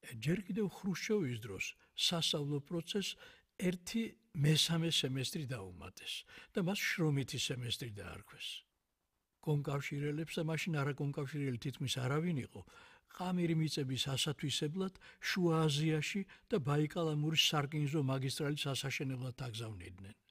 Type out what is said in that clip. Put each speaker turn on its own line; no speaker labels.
ჯერ კიდევ ხრუშჩოვის დროს სასწავლო პროცესს 1/3 სემესტრი დაუმატეს და მას შრომითი სემესტრი დაარქვეს. კონკავშირელებს და მაშინ არაკონკავშირელი თითქმის არავინ იყო ყამირი მიწების ასათვისებლად შუა აზიაში და ბაიკალ-ამურის სარკინიგზო მაგისტრალის ასაშენებლად აგზავნიდნენ.